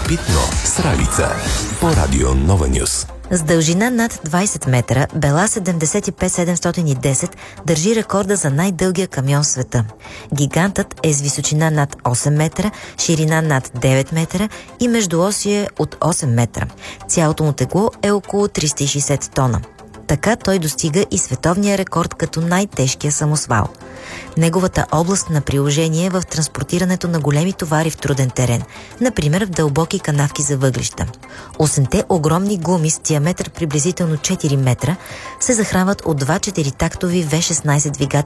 Любопитно с Ралица по Радио Нова Нюс. С дължина над 20 метра, Бела 75710 държи рекорда за най-дългия камион в света. Гигантът е с височина над 8 метра, ширина над 9 метра и междуосие от 8 метра. Цялото му тегло е около 360 тона. Така той достига и световния рекорд като най-тежкия самосвал. Неговата област на приложение е в транспортирането на големи товари в труден терен, например в дълбоки канавки за въглища. 8-те огромни гуми с диаметър приблизително 4 метра се захранват от два 4-тактови V16 двигатели